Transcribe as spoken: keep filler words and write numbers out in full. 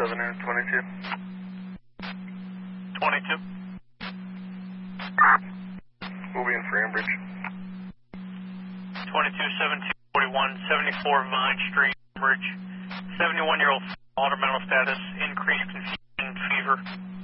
seven here, twenty-two. twenty-two. We'll be in Framebridge. twenty-two seventeen forty-one, seventy-four Vine Street, Cambridge. seventy-one-year-old water mental status, increased confusion, fever.